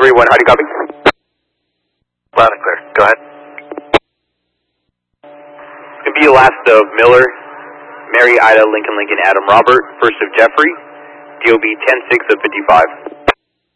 3-1, how do you copy? Loud and clear. Go ahead. It's going to be the last of Miller, Mary, Ida, Lincoln, Adam, Robert, first of Jeffrey, DOB 10-6 of 55.